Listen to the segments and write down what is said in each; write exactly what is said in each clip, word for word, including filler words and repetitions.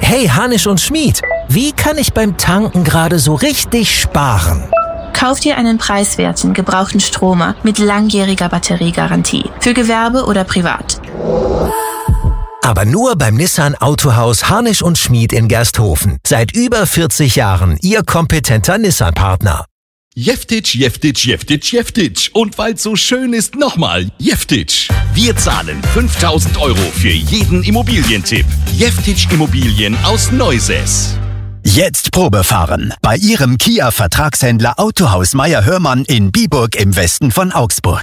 Hey Hanisch und Schmied, wie kann ich beim Tanken gerade so richtig sparen? Kauf dir einen preiswerten, gebrauchten Stromer mit langjähriger Batteriegarantie. Für Gewerbe oder privat. Aber nur beim Nissan Autohaus Hanisch und Schmied in Gersthofen. Seit über vierzig Jahren Ihr kompetenter Nissan-Partner. Jeftitsch, Jeftitsch, Jeftitsch, Jeftitsch. Und weil's so schön ist, nochmal Jeftitsch. Wir zahlen fünftausend Euro für jeden Immobilientipp. Jeftitsch Immobilien aus Neusäß. Jetzt Probefahren bei Ihrem Kia-Vertragshändler Autohaus Meier-Hörmann in Biburg im Westen von Augsburg.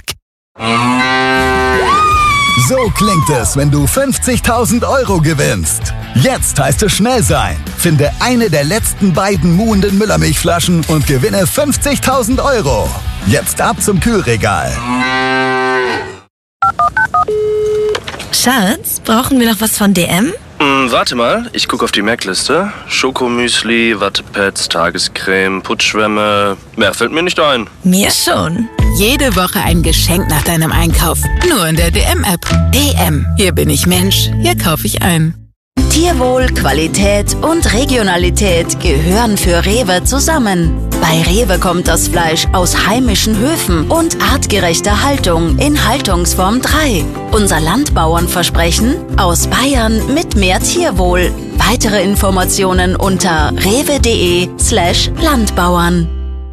So klingt es, wenn du fünfzigtausend Euro gewinnst. Jetzt heißt es schnell sein. Finde eine der letzten beiden muhenden Müllermilchflaschen und gewinne fünfzigtausend Euro. Jetzt ab zum Kühlregal. Schatz, brauchen wir noch was von D M? Hm, warte mal, ich gucke auf die Merkliste. Schokomüsli, Wattepads, Tagescreme, Putzschwämme. Mehr fällt mir nicht ein. Mir schon. Jede Woche ein Geschenk nach deinem Einkauf. Nur in der D M-App. D M. Hier bin ich Mensch. Hier kaufe ich ein. Tierwohl, Qualität und Regionalität gehören für Rewe zusammen. Bei Rewe kommt das Fleisch aus heimischen Höfen und artgerechter Haltung in Haltungsform drei. Unser Landbauernversprechen: aus Bayern mit mehr Tierwohl. Weitere Informationen unter rewe.de slash Landbauern.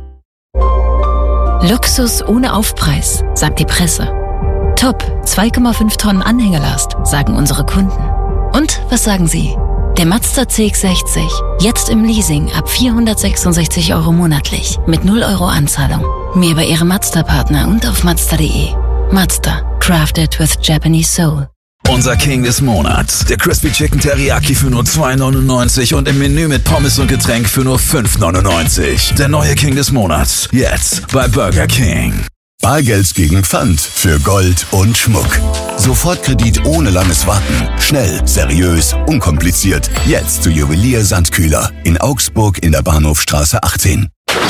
Luxus ohne Aufpreis, sagt die Presse. Top, zwei Komma fünf Tonnen Anhängelast, sagen unsere Kunden. Und was sagen Sie? Der Mazda C X sechzig, jetzt im Leasing ab vierhundertsechsundsechzig Euro monatlich, mit null Euro Anzahlung. Mehr bei Ihrem Mazda-Partner und auf mazda punkt de. Mazda, crafted with Japanese soul. Unser King des Monats, der Crispy Chicken Teriyaki für nur zwei neunundneunzig und im Menü mit Pommes und Getränk für nur fünf neunundneunzig. Der neue King des Monats, jetzt bei Burger King. Bargeld gegen Pfand für Gold und Schmuck. Sofortkredit ohne langes Warten. Schnell, seriös, unkompliziert. Jetzt zu Juwelier Sandkühler in Augsburg in der Bahnhofstraße achtzehn.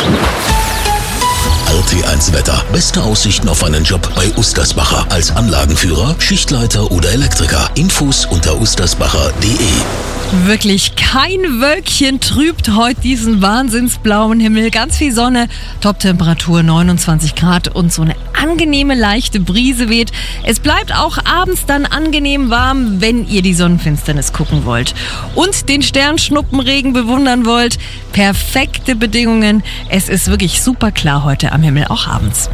R T eins Wetter. Beste Aussichten auf einen Job bei Ustersbacher. Als Anlagenführer, Schichtleiter oder Elektriker. Infos unter ustersbacher punkt de. Wirklich kein Wölkchen trübt heute diesen wahnsinnsblauen Himmel. Ganz viel Sonne, Toptemperatur neunundzwanzig Grad und so eine angenehme leichte Brise weht. Es bleibt auch abends dann angenehm warm, wenn ihr die Sonnenfinsternis gucken wollt und den Sternschnuppenregen bewundern wollt. Perfekte Bedingungen. Es ist wirklich super klar heute am Himmel, auch abends.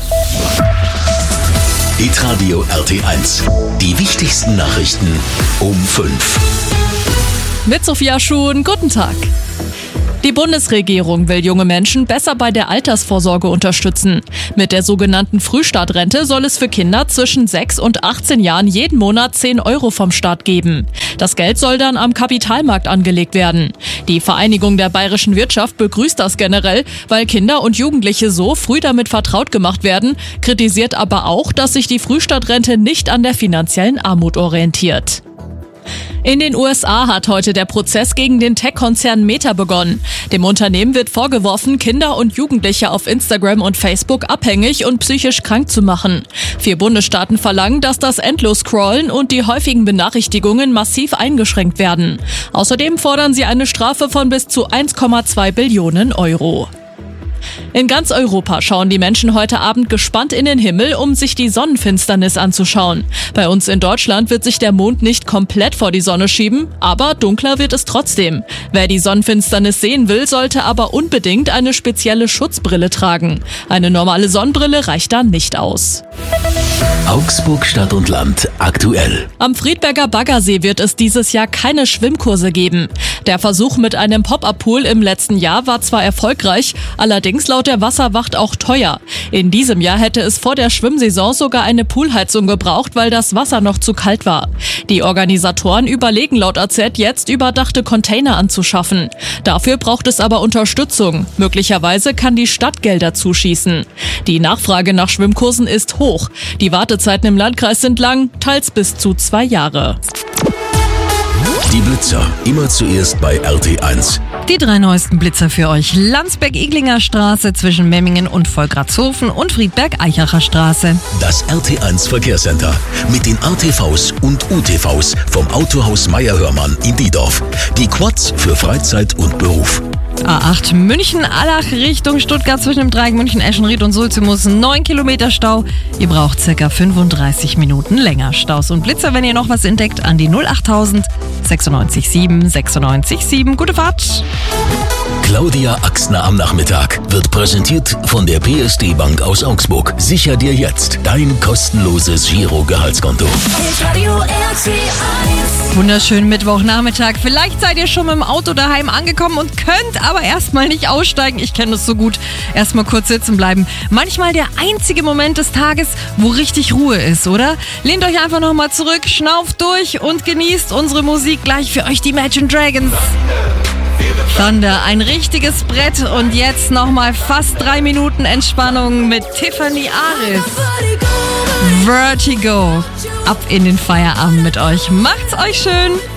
Hitradio R T eins. Die wichtigsten Nachrichten um fünf. Mit Sophia Schuhn, guten Tag. Die Bundesregierung will junge Menschen besser bei der Altersvorsorge unterstützen. Mit der sogenannten Frühstartrente soll es für Kinder zwischen sechs und achtzehn Jahren jeden Monat zehn Euro vom Staat geben. Das Geld soll dann am Kapitalmarkt angelegt werden. Die Vereinigung der bayerischen Wirtschaft begrüßt das generell, weil Kinder und Jugendliche so früh damit vertraut gemacht werden, kritisiert aber auch, dass sich die Frühstartrente nicht an der finanziellen Armut orientiert. In den U S A hat heute der Prozess gegen den Tech-Konzern Meta begonnen. Dem Unternehmen wird vorgeworfen, Kinder und Jugendliche auf Instagram und Facebook abhängig und psychisch krank zu machen. Vier Bundesstaaten verlangen, dass das Endlos-Scrollen und die häufigen Benachrichtigungen massiv eingeschränkt werden. Außerdem fordern sie eine Strafe von bis zu eins Komma zwei Billionen Euro. In ganz Europa schauen die Menschen heute Abend gespannt in den Himmel, um sich die Sonnenfinsternis anzuschauen. Bei uns in Deutschland wird sich der Mond nicht komplett vor die Sonne schieben, aber dunkler wird es trotzdem. Wer die Sonnenfinsternis sehen will, sollte aber unbedingt eine spezielle Schutzbrille tragen. Eine normale Sonnenbrille reicht da nicht aus. Augsburg Stadt und Land aktuell. Am Friedberger Baggersee wird es dieses Jahr keine Schwimmkurse geben. Der Versuch mit einem Pop-Up-Pool im letzten Jahr war zwar erfolgreich, allerdings laut der Wasserwacht auch teuer. In diesem Jahr hätte es vor der Schwimmsaison sogar eine Poolheizung gebraucht, weil das Wasser noch zu kalt war. Die Organisatoren überlegen laut A Z jetzt, überdachte Container anzuschaffen. Dafür braucht es aber Unterstützung. Möglicherweise kann die Stadt Gelder zuschießen. Die Nachfrage nach Schwimmkursen ist hoch. Die Wartezeiten im Landkreis sind lang, teils bis zu zwei Jahre. Die Blitzer, immer zuerst bei R T eins. Die drei neuesten Blitzer für euch. Landsberg-Iglinger Straße zwischen Memmingen und Volkratshofen und Friedberg-Eichacher Straße. Das R T eins Verkehrscenter mit den A T Vs und U T Vs vom Autohaus Meier-Hörmann in Diedorf. Die Quads für Freizeit und Beruf. A acht München-Allach Richtung Stuttgart zwischen dem Dreieck München-Eschenried und Sulzimus. neun Kilometer Stau. Ihr braucht circa fünfunddreißig Minuten länger. Staus und Blitzer, wenn ihr noch was entdeckt, an die null achttausend sechsundneunzig sieben sechsundneunzig sieben. Gute Fahrt. Claudia Axner am Nachmittag wird präsentiert von der P S D Bank aus Augsburg. Sicher dir jetzt dein kostenloses Giro-Gehaltskonto. Wunderschönen Mittwochnachmittag. Vielleicht seid ihr schon mit dem Auto daheim angekommen und könnt aber erstmal nicht aussteigen. Ich kenne das so gut. Erstmal kurz sitzen bleiben. Manchmal der einzige Moment des Tages, wo richtig Ruhe ist, oder? Lehnt euch einfach nochmal zurück, schnauft durch und genießt unsere Musik. Gleich für euch die Imagine Dragons. Thunder, ein richtiges Brett und jetzt nochmal fast drei Minuten Entspannung mit Tiffany Aris. Vertigo. Ab in den Feierabend mit euch. Macht's euch schön.